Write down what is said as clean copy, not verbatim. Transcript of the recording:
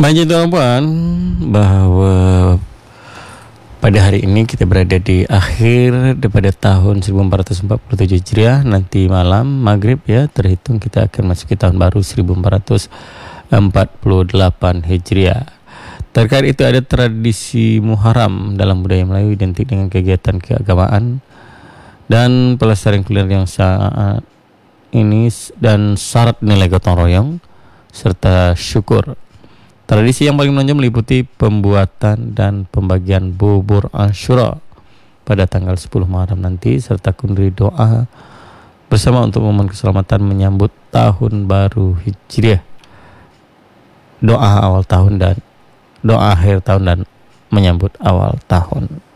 Baik tuan-puan, bahwa pada hari ini kita berada di akhir daripada tahun 1447 Hijriah. Nanti malam maghrib ya, terhitung kita akan masuk ke tahun baru 1448 Hijriah. Terkait itu ada tradisi Muharram dalam budaya Melayu identik dengan kegiatan keagamaan dan pelestarian kuliner yang saat ini dan syarat nilai gotong royong serta syukur. Tradisi yang paling menonjol meliputi pembuatan dan pembagian bubur Asyura pada tanggal 10 Muharram nanti serta kundri doa bersama untuk momen keselamatan menyambut tahun baru Hijriah. Doa awal tahun dan doa akhir tahun dan menyambut awal tahun.